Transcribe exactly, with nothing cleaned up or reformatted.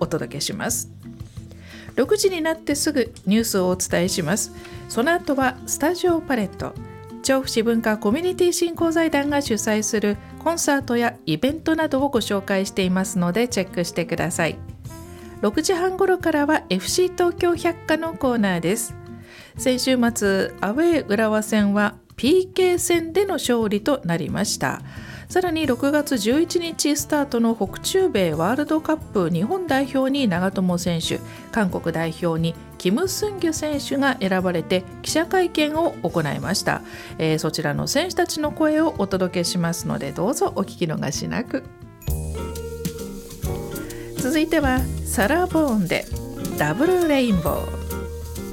お届けします。ろくじになってすぐニュースをお伝えします。その後はスタジオパレット、調布市文化コミュニティ振興財団が主催するコンサートやイベントなどをご紹介していますのでチェックしてください。ろくじはん頃からは エフシー 東京百貨のコーナーです。先週末アウェー浦和戦は ピーケー 戦での勝利となりました。さらにろくがつじゅういちにちスタートの北中米ワールドカップ日本代表に長友選手、韓国代表にキム・スンギュ選手が選ばれて記者会見を行いました。えー、そちらの選手たちの声をお届けしますのでどうぞお聞き逃しなく。続いてはサラ・ボーンでダブルレインボー。